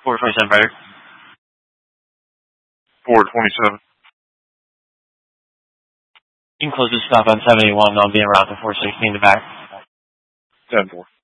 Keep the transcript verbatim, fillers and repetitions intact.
four twenty-seven Frederick. four twenty-seven. You can close this stop on seventy-one. I'll be en route to four sixteen to back. ten four.